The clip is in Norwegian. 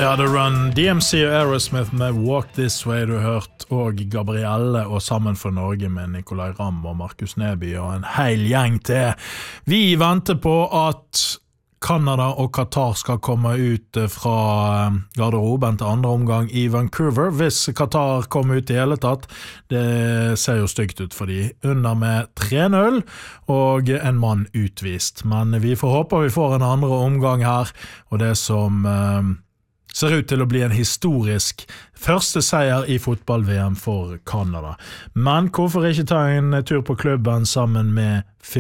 Ja, The Run, DMC og Aerosmith med Walk This Way du har hørt, og Gabrielle og Sammen for Norge med Nicolai Ramm og Markus Neby og en hel gjeng til. Vi venter på at Kanada og Qatar skal komme ut fra garderoben til andre omgang i Vancouver. Hvis Qatar kommer ut i hele tatt, det ser jo stygt ut for de. Under med 3-0 og en mann utvist. Men vi får håpe vi får en andre omgang her, og det som ser ut til å bli en historisk første seier i fotball-VM for Kanada. Men hvorfor ikke ta en tur på klubben sammen med